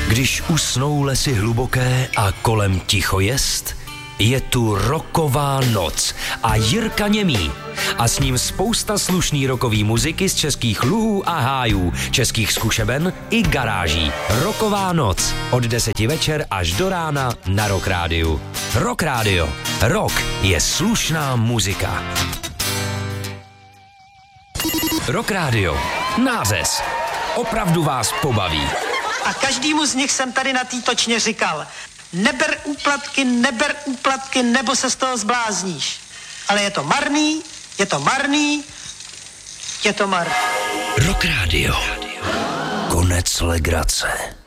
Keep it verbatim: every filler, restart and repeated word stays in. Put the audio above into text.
Když usnou lesy hluboké a kolem ticho jest, je tu rocková noc a Jirka Němý. A s ním spousta slušný rockový muziky z českých luhů a hájů, českých zkušeben i garáží. Rocková noc od deseti večer až do rána na Rock Rádiu. Rock Rádio. Rock je slušná muzika. Rock Rádio. Nářez. Opravdu vás pobaví. A každému z nich jsem tady na té točně říkal, neber úplatky, neber úplatky, nebo se z toho zblázníš. Ale je to marný, je to marný, je to marný. Rock Rádio. Konec legrace.